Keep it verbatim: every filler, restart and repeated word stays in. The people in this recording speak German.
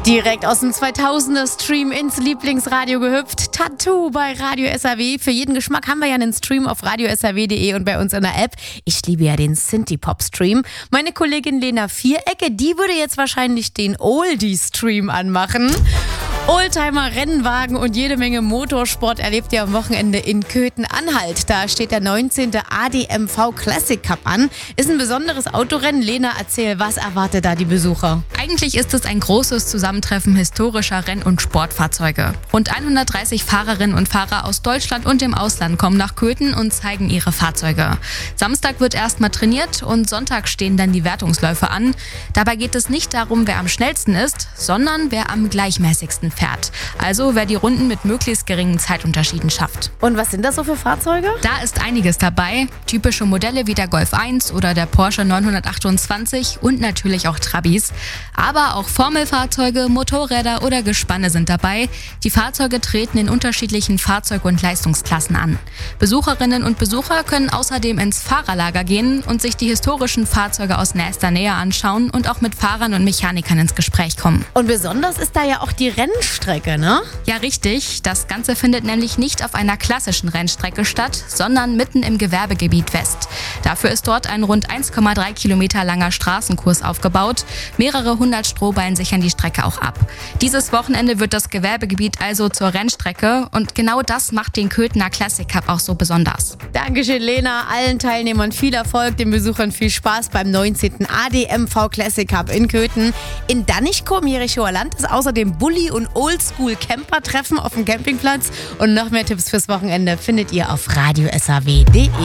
Direkt aus dem zweitausender-Stream ins Lieblingsradio gehüpft. Tattoo bei Radio S R W. Für jeden Geschmack haben wir ja einen Stream auf radio s r w punkt d e und bei uns in der App. Ich liebe ja den Synthie-Pop-Stream. Meine Kollegin Lena Vierecke, die würde jetzt wahrscheinlich den Oldie-Stream anmachen. Oldtimer, Rennwagen und jede Menge Motorsport erlebt ihr am Wochenende in Köthen-Anhalt. Da steht der neunzehnte A D M V Classic Cup an. Ist ein besonderes Autorennen. Lena, erzähl, was erwartet da die Besucher? Eigentlich ist es ein großes Zusammentreffen historischer Renn- und Sportfahrzeuge. Rund hundertdreißig Fahrerinnen und Fahrer aus Deutschland und dem Ausland kommen nach Köthen und zeigen ihre Fahrzeuge. Samstag wird erstmal trainiert und Sonntag stehen dann die Wertungsläufe an. Dabei geht es nicht darum, wer am schnellsten ist, sondern wer am gleichmäßigsten fährt. Also wer die Runden mit möglichst geringen Zeitunterschieden schafft. Und was sind das so für Fahrzeuge? Da ist einiges dabei. Typische Modelle wie der Golf eins oder der Porsche neunhundertachtundzwanzig und natürlich auch Trabis. Aber auch Formelfahrzeuge, Motorräder oder Gespanne sind dabei. Die Fahrzeuge treten in unterschiedlichen Fahrzeug- und Leistungsklassen an. Besucherinnen und Besucher können außerdem ins Fahrerlager gehen und sich die historischen Fahrzeuge aus nächster Nähe anschauen und auch mit Fahrern und Mechanikern ins Gespräch kommen. Und besonders ist da ja auch die Rennstrecke, ne? Ja, richtig. Das Ganze findet nämlich nicht auf einer klassischen Rennstrecke statt, sondern mitten im Gewerbegebiet West. Dafür ist dort ein rund eins Komma drei Kilometer langer Straßenkurs aufgebaut. Mehrere hundert Strohballen sichern die Strecke auch ab. Dieses Wochenende wird das Gewerbegebiet also zur Rennstrecke und genau das macht den Köthener Classic Cup auch so besonders. Dankeschön, Lena. Allen Teilnehmern viel Erfolg, den Besuchern viel Spaß beim neunzehnten A D M V Classic Cup in Köthen. In Danichko im Jerichower Land ist außerdem Bulli- und Oldschool-Camper-Treffen auf dem Campingplatz. Und noch mehr Tipps fürs Wochenende findet ihr auf radio s r w punkt d e.